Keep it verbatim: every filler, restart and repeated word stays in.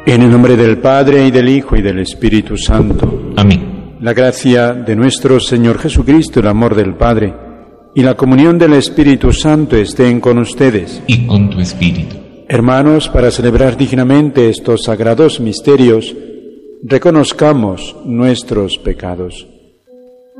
En el nombre del Padre, y del Hijo, y del Espíritu Santo. Amén. La gracia de nuestro Señor Jesucristo, el amor del Padre, y la comunión del Espíritu Santo estén con ustedes. Y con tu espíritu. Hermanos, para celebrar dignamente estos sagrados misterios, reconozcamos nuestros pecados.